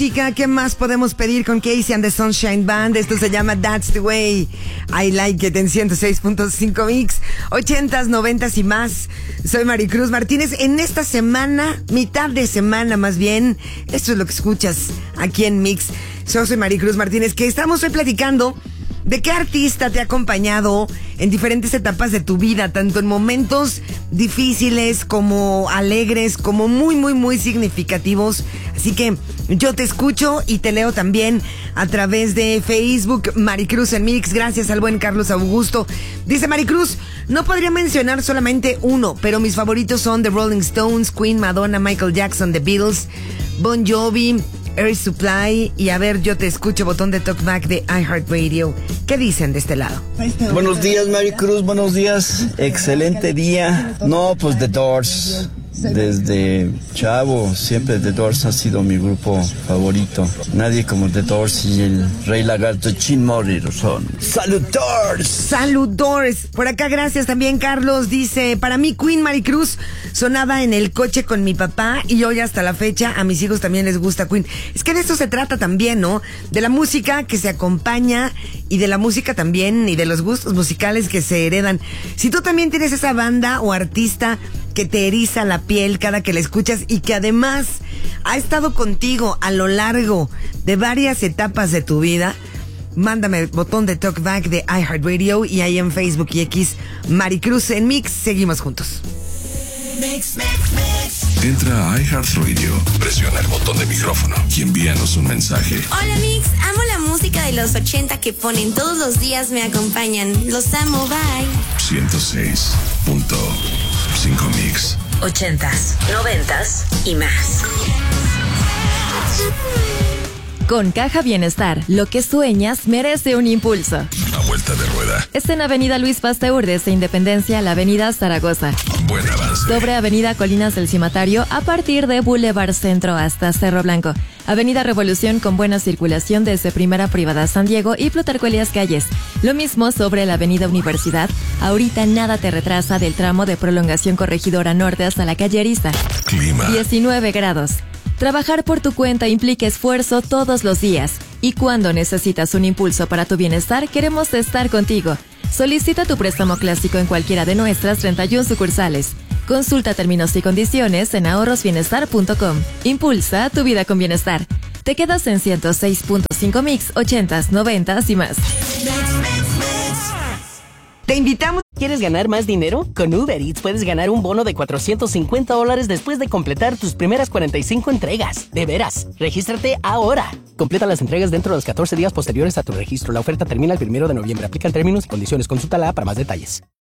¿Qué más podemos pedir con Casey and the Sunshine Band? Esto se llama That's the Way I Like It en 106.5 Mix, 80s, 90s y más. Soy Maricruz Martínez. En esta semana, mitad de semana más bien, esto es lo que escuchas aquí en Mix. Yo soy Maricruz Martínez, que estamos hoy platicando de qué artista te ha acompañado en diferentes etapas de tu vida, tanto en momentos difíciles como alegres, como muy significativos. Así que yo te escucho y te leo también a través de Facebook, Maricruz en Mix. Gracias al buen Carlos Augusto. Dice Maricruz, no podría mencionar solamente uno, pero mis favoritos son The Rolling Stones, Queen, Madonna, Michael Jackson, The Beatles, Bon Jovi, Air Supply. Y a ver, yo te escucho, botón de talkback de iHeartRadio. ¿Qué dicen de este lado? Buenos días, Maricruz, buenos días. Excelente día. No, pues The Doors. Desde chavo, siempre The Doors ha sido mi grupo favorito. Nadie como The Doors y el Rey Lagarto Jim Morrison. ¡Salud, Doors! ¡Salud, Doors! Por acá, gracias también, Carlos. Dice, para mí Queen, Maricruz, sonaba en el coche con mi papá y hoy hasta la fecha a mis hijos también les gusta Queen. Es que de eso se trata también, ¿no? De la música que se acompaña y de la música también y de los gustos musicales que se heredan. Si tú también tienes esa banda o artista que te eriza la piel cada que la escuchas y que además ha estado contigo a lo largo de varias etapas de tu vida, mándame el botón de talkback de iHeartRadio y ahí en Facebook y X, Maricruz en Mix. Seguimos juntos. Entra a iHeartRadio, presiona el botón de micrófono y envíanos un mensaje. Hola Mix, amo la música de los 80 que ponen todos los días, me acompañan. Los amo, bye. 106.5 Mix. 80s, 90s y más. Con Caja Bienestar, lo que sueñas merece un impulso. A vuelta de rueda. Está en Avenida Luis Pasteur, desde Independencia a la Avenida Zaragoza. Buen avance. Sobre Avenida Colinas del Cimatario, a partir de Boulevard Centro hasta Cerro Blanco. Avenida Revolución, con buena circulación desde Primera Privada San Diego y Plutarco Elías Calles. Lo mismo sobre la Avenida Universidad. Ahorita nada te retrasa del tramo de prolongación Corregidora Norte hasta la calle Arista. Clima. 19 grados. Trabajar por tu cuenta implica esfuerzo todos los días. Y cuando necesitas un impulso para tu bienestar, queremos estar contigo. Solicita tu préstamo clásico en cualquiera de nuestras 31 sucursales. Consulta términos y condiciones en ahorrosbienestar.com. Impulsa tu vida con bienestar. Te quedas en 106.5 Mix, 80s, 90s y más. Te invitamos. ¿Quieres ganar más dinero? Con Uber Eats puedes ganar un bono de $450 después de completar tus primeras 45 entregas. De veras, regístrate ahora. Completa las entregas dentro de los 14 días posteriores a tu registro. La oferta termina el 1 de noviembre. Aplican términos y condiciones. Consulta la app para más detalles.